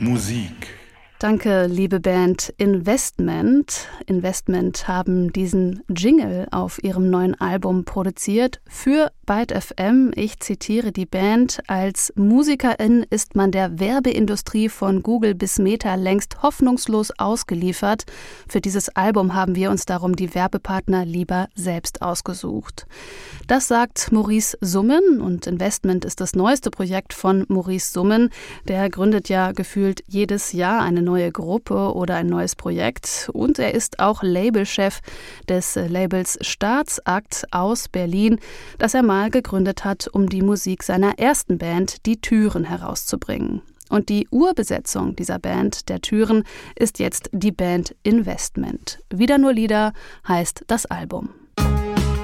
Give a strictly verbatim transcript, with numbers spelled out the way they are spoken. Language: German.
Musik. Danke, liebe Band Investment. Investment haben diesen Jingle auf ihrem neuen Album produziert für Byte F M. Ich zitiere die Band: Als Musikerin ist man der Werbeindustrie von Google bis Meta längst hoffnungslos ausgeliefert. Für dieses Album haben wir uns darum die Werbepartner lieber selbst ausgesucht. Das sagt Maurice Summen, und Investment ist das neueste Projekt von Maurice Summen. Der gründet ja gefühlt jedes Jahr eine neue Gruppe oder ein neues Projekt, und er ist auch Labelchef des Labels Staatsakt aus Berlin, das er mal gegründet hat, um die Musik seiner ersten Band Die Türen herauszubringen. Und die Urbesetzung dieser Band, der Türen, ist jetzt die Band Investment. Wieder nur Lieder heißt das Album.